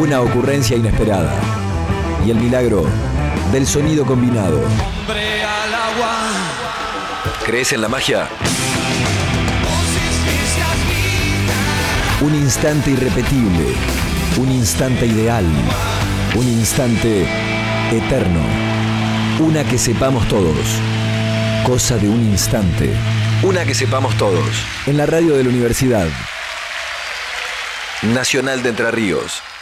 Una ocurrencia inesperada. Y el milagro del sonido combinado. Hombre al agua. ¿Crees en la magia? Un instante irrepetible. Un instante ideal. Un instante eterno. Una que sepamos todos. Cosa de un instante. Una que sepamos todos. En la radio de la Universidad Nacional de Entre Ríos.